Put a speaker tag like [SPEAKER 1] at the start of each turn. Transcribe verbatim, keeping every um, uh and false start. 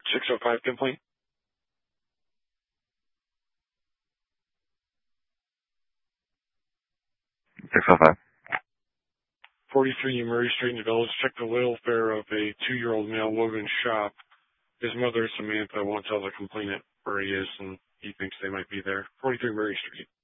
[SPEAKER 1] six oh five complaint.
[SPEAKER 2] six oh five.
[SPEAKER 1] forty-three Murray Street in the Village. Check the welfare of a two-year-old male Logan Shop. His mother, Samantha, won't tell the complainant where he is, and he thinks they might be there. forty-three Murray Street.